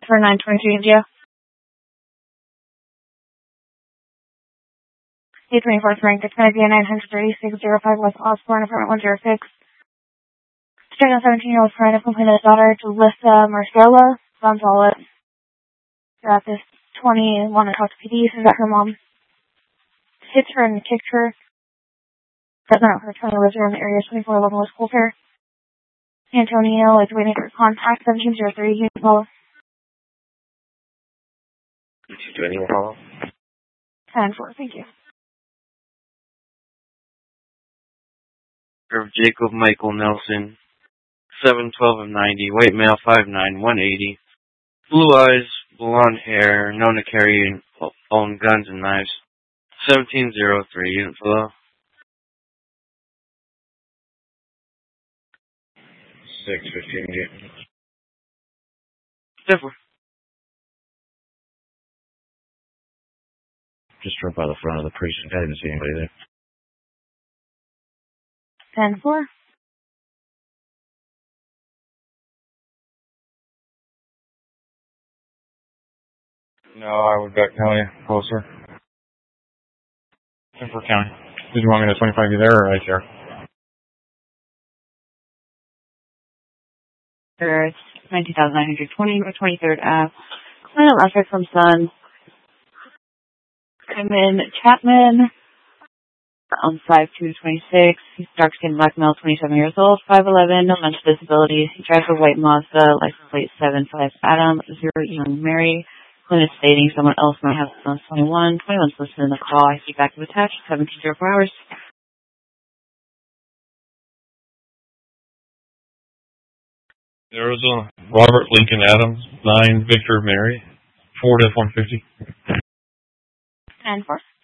for 922 India. 824th rank, it's going to be a 93605 West Osborne, apartment 106. Staying a 17-year-old friend of completed daughter, Jalissa Marcella Gonzalez. At this 20, want to talk to PD, says that her mom hit her and kicked her. Doesn't know her 20 lives around the area, 2411 West Coulter. Antonio is waiting for contact, 1703, you can follow. Did you do any more follow? 10-4, thank you. Jacob Michael Nelson, 712 of 90, white male, 5'9", 180, blue eyes, blonde hair, known to carry and own guns and knives. 1703, unit below. 615, unit. Different. Just drove by the front of the precinct. I didn't see anybody there. 10-4. No, I would bet County closer. Denver County. Did you want me to 25 you there or right here? It's 19,920 or 23rd Ave. Client last heard from son. Simon Chapman. 5'2", 26. He's dark skinned black male, 27 years old, 5'11", no mental disabilities. He drives a white Mazda, license plate 75 Adam 0 Young Mary. Client is stating someone else might have son's 21. 21's listed in the call. I see back of attached, 1704 hours. Arizona. Robert Lincoln Adams, 9 Victor Mary, Ford F-150. 10-4.